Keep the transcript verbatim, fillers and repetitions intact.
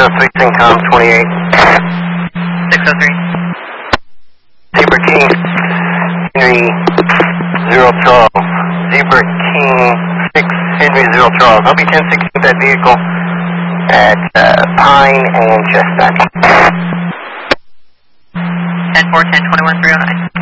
oh three, Syncom twenty-eight. six oh three. Zebra King, Henry zero twelve. Zebra King six, Henry zero twelve. I'll be ten sixteen that vehicle at uh, Pine and Chestnut. ten four, ten twenty-one, three oh nine.